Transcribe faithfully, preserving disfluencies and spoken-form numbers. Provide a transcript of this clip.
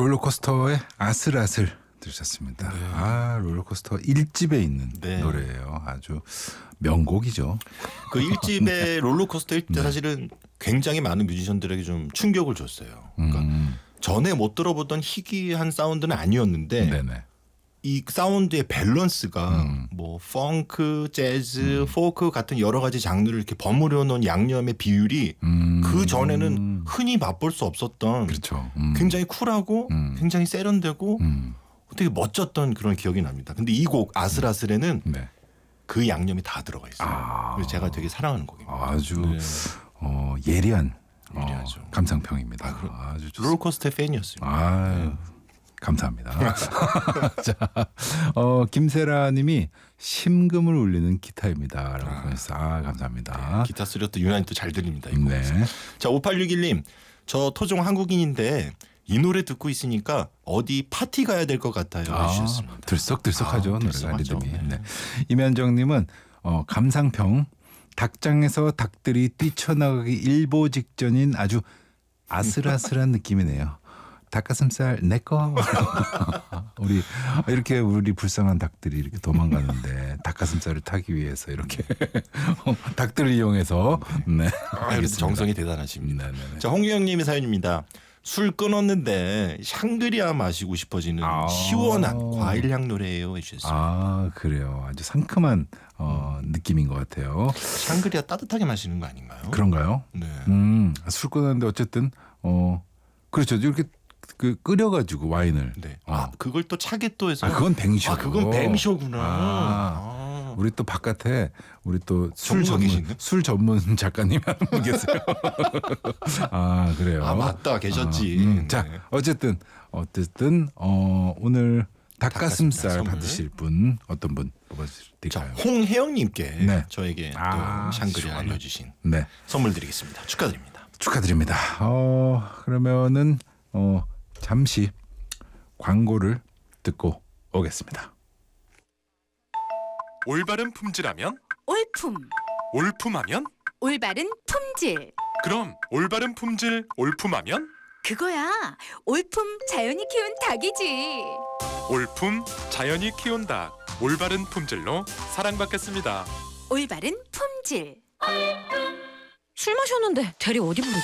롤러코스터의 아슬아슬 들으셨습니다. 네. 아, 롤러코스터 일 집에 있는 네. 노래예요. 아주 명곡이죠. 그 일 집의 롤러코스터 일 때 네. 사실은 굉장히 많은 뮤지션들에게 좀 충격을 줬어요. 그러니까 음. 전에 못 들어보던 희귀한 사운드는 아니었는데 네네. 이 사운드의 밸런스가 음. 뭐 펑크, 재즈, 포크 같은 여러 가지 장르를 이렇게 버무려 놓은 양념의 비율이 음. 그 전에는 흔히 맛볼 수 없었던 그렇죠. 음. 굉장히 쿨하고 음. 굉장히 세련되고 음. 되게 멋졌던 그런 기억이 납니다. 근데 이 곡 아슬아슬에는 네. 그 양념이 다 들어가 있어요. 아. 그래서 제가 되게 사랑하는 곡입니다. 아주 네. 어, 예리한 예리하죠. 어, 감상평입니다. 아, 그럼 아주 좋습니다. 롤러코스터의 팬이었습니다. 아, 감사합니다. 자, 어, 김세라님이 심금을 울리는 기타입니다라고 아. 보냈어요. 아, 감사합니다. 기타 소리가 또 유난히 또 잘 들립니다. 이 네. 곡에서. 자, 오팔육일 님. 저 토종 한국인인데 이 노래 듣고 있으니까 어디 파티 가야 될 것 같아요. 아, 해주셨습니다. 들썩들썩하죠. 아, 노래가 들썩하죠. 리듬이. 네. 네. 이면정님은 어, 감상평 닭장에서 닭들이 뛰쳐나가기 일보 직전인 아주 아슬아슬한 느낌이네요. 닭가슴살 내꺼. 우리 이렇게 우리 불쌍한 닭들이 이렇게 도망가는데 닭가슴살을 타기 위해서 이렇게 닭들을 이용해서 네. 아, 그래서 정성이 대단하십니다. 네, 네, 네. 자, 홍유영님의 사연입니다. 술 끊었는데 샹그리아 마시고 싶어지는 아. 시원한 과일 향 노래예요. 해주셨습니다. 아, 그래요. 아주 상큼한 어, 느낌인 것 같아요. 샹그리아 따뜻하게 마시는 거 아닌가요? 그런가요? 네. 음, 술 끊었는데 어쨌든 어 그렇죠. 이렇게 그 끓여가지고 와인을. 네. 어. 아, 그걸 또 차게 또 해서. 아, 그건 뱅쇼. 아, 그건 뱅쇼구나. 아, 아. 우리 또 바깥에 우리 또 술 전문가 전문 계신가요? 술 전문 작가님이 한 분 계세요. 아, 그래요. 아, 맞다. 계셨지. 아, 음, 네. 자, 어쨌든 어쨌든 어 오늘 닭가슴살, 닭가슴살 선물. 받으실 분 어떤 분 자, 뽑아드릴까요? 홍혜영님께 네. 저에게 아, 또 샹그리아 시원하네. 알려주신 네, 선물 드리겠습니다. 축하드립니다. 축하드립니다. 어 그러면은 어 잠시 광고를 듣고 오겠습니다. 올바른 품질하면 올품, 올품하면 올바른 품질. 그럼 올바른 품질 올품하면 그거야. 올품 자연이 키운 닭이지. 올품 자연이 키운 닭 올바른 품질로 사랑받겠습니다. 올바른 품질. 술 마셨는데 대리 어디 부르지?